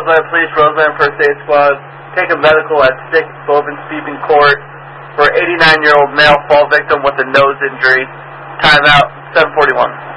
Roseland Police, Roseland First Aid Squad. Take a medical at 6 Bourbon Steeping Court for 89-year-old male fall victim with a nose injury. Timeout, 7:41.